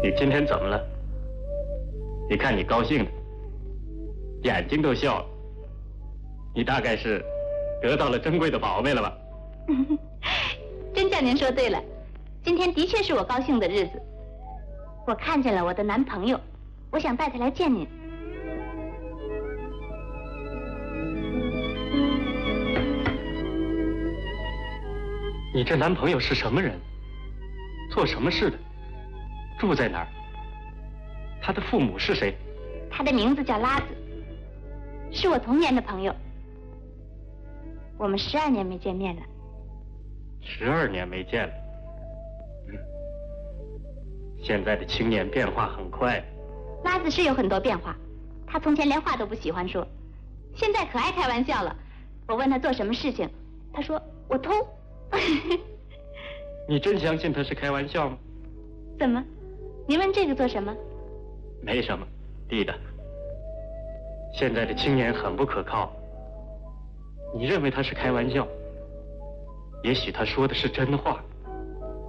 你今天怎么了？你看你高兴的，眼睛都笑了。你大概是得到了珍贵的宝贝了吧？ 真叫您说对了，今天的确是我高兴的日子。我看见了我的男朋友，我想带他来见您。 你这男朋友是什么人？做什么事的？住在哪儿？他的父母是谁？ 他的名字叫拉子，是我童年的朋友。我们12年没见面了。 12年没见了。现在的青年变化很快。 拉子是有很多变化，他从前连话都不喜欢说，现在可爱开玩笑了。我问他做什么事情，他说我偷。 你真相信他是开玩笑吗？ 怎么？您问这个做什么？ 没什么，弟的。现在的青年很不可靠。你认为他是开玩笑，也许他说的是真话。